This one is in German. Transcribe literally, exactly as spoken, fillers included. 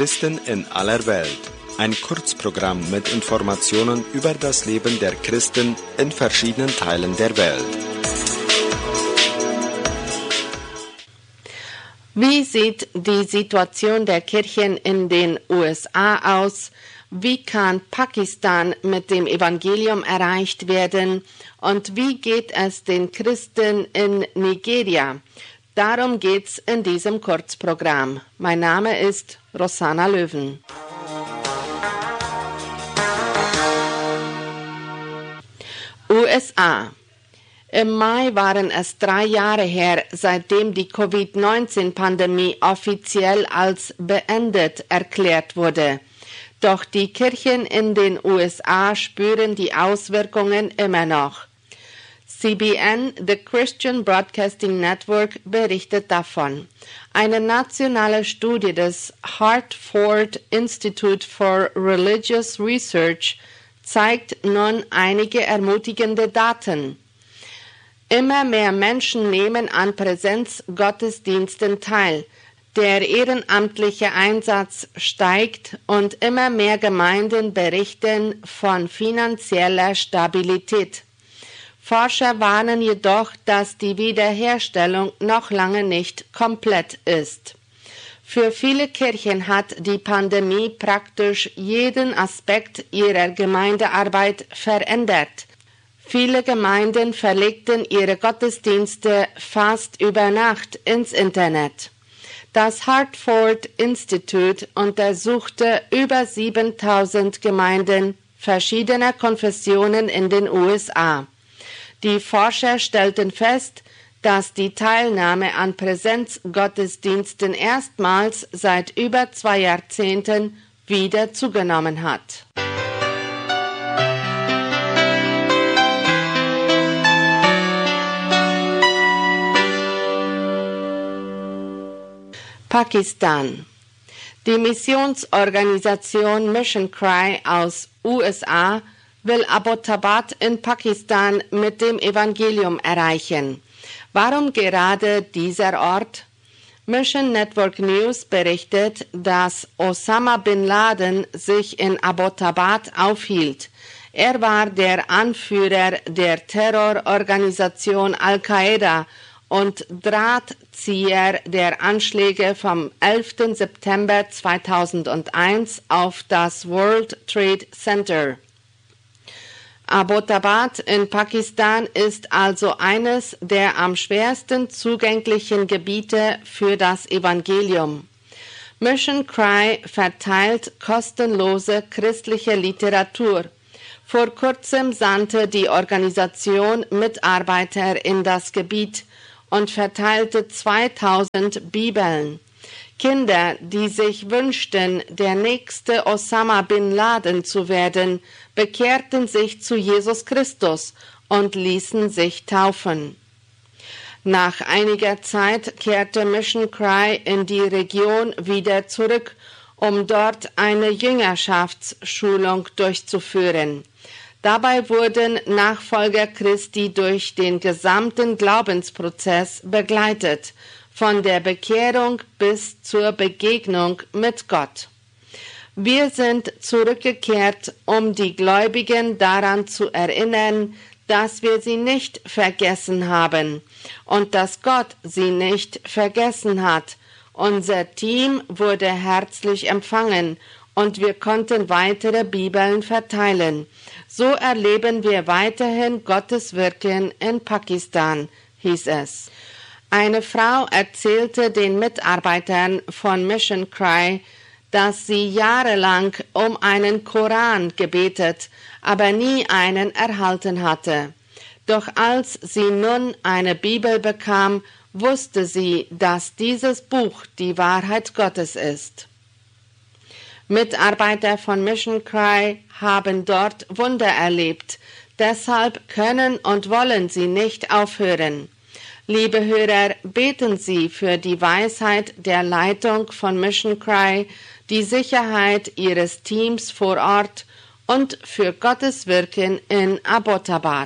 Christen in aller Welt. Ein Kurzprogramm mit Informationen über das Leben der Christen in verschiedenen Teilen der Welt. Wie sieht die Situation der Kirchen in den U S A aus? Wie kann Pakistan mit dem Evangelium erreicht werden? Und wie geht es den Christen in Nigeria? Darum geht's in diesem Kurzprogramm. Mein Name ist Rosanna Löwen. U S A. Im Mai waren es drei Jahre her, seitdem die Covid neunzehn Pandemie offiziell als beendet erklärt wurde. Doch die Kirchen in den U S A spüren die Auswirkungen immer noch. C B N, The Christian Broadcasting Network, berichtet davon. Eine nationale Studie des Hartford Institute for Religious Research zeigt nun einige ermutigende Daten. Immer mehr Menschen nehmen an Präsenzgottesdiensten teil. Der ehrenamtliche Einsatz steigt und immer mehr Gemeinden berichten von finanzieller Stabilität. Forscher warnen jedoch, dass die Wiederherstellung noch lange nicht komplett ist. Für viele Kirchen hat die Pandemie praktisch jeden Aspekt ihrer Gemeindearbeit verändert. Viele Gemeinden verlegten ihre Gottesdienste fast über Nacht ins Internet. Das Hartford Institute untersuchte über siebentausend Gemeinden verschiedener Konfessionen in den U S A. Die Forscher stellten fest, dass die Teilnahme an Präsenzgottesdiensten erstmals seit über zwei Jahrzehnten wieder zugenommen hat. Pakistan. Die Missionsorganisation Mission Cry aus U S A will Abbottabad in Pakistan mit dem Evangelium erreichen. Warum gerade dieser Ort? Mission Network News berichtet, dass Osama bin Laden sich in Abbottabad aufhielt. Er war der Anführer der Terrororganisation Al-Qaida und Drahtzieher der Anschläge vom elften September zweitausendeins auf das World Trade Center. Abbottabad in Pakistan ist also eines der am schwersten zugänglichen Gebiete für das Evangelium. Mission Cry verteilt kostenlose christliche Literatur. Vor kurzem sandte die Organisation Mitarbeiter in das Gebiet und verteilte zweitausend Bibeln. Kinder, die sich wünschten, der nächste Osama bin Laden zu werden, bekehrten sich zu Jesus Christus und ließen sich taufen. Nach einiger Zeit kehrte Mission Cry in die Region wieder zurück, um dort eine Jüngerschaftsschulung durchzuführen. Dabei wurden Nachfolger Christi durch den gesamten Glaubensprozess begleitet, von der Bekehrung bis zur Begegnung mit Gott. Wir sind zurückgekehrt, um die Gläubigen daran zu erinnern, dass wir sie nicht vergessen haben und dass Gott sie nicht vergessen hat. Unser Team wurde herzlich empfangen und wir konnten weitere Bibeln verteilen. So erleben wir weiterhin Gottes Wirken in Pakistan, hieß es. Eine Frau erzählte den Mitarbeitern von Mission Cry, dass sie jahrelang um einen Koran gebetet, aber nie einen erhalten hatte. Doch als sie nun eine Bibel bekam, wusste sie, dass dieses Buch die Wahrheit Gottes ist. Mitarbeiter von Mission Cry haben dort Wunder erlebt, deshalb können und wollen sie nicht aufhören. Liebe Hörer, beten Sie für die Weisheit der Leitung von Mission Cry, die Sicherheit Ihres Teams vor Ort und für Gottes Wirken in Abbottabad.